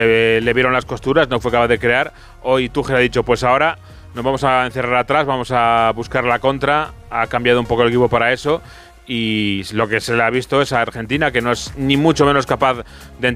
le vieron las costuras, no fue capaz de crear. Hoy Tuchel ha dicho, pues ahora nos vamos a encerrar atrás, vamos a buscar la contra. Ha cambiado un poco el equipo para eso. Y lo que se le ha visto es a Argentina, que no es ni mucho menos capaz de